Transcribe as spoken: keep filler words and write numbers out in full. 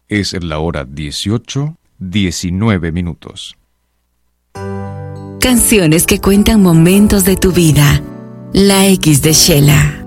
Es la hora dieciocho, diecinueve minutos. Canciones que cuentan momentos de tu vida. La X de Shela.